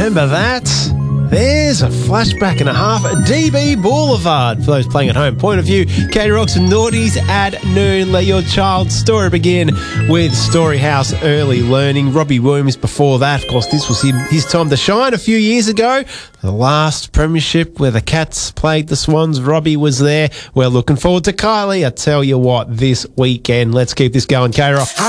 remember that? There's a flashback and a half. DB Boulevard for those playing at home. Point of view, Katie Rocks and Naughties at noon. Let your child's story begin with Storyhouse Early Learning. Robbie Williams before that. Of course, this was his time to shine a few years ago. The last premiership where the Cats played the Swans. Robbie was there. We're looking forward to Kylie. I tell you what, this weekend. Let's keep this going, K-Rock.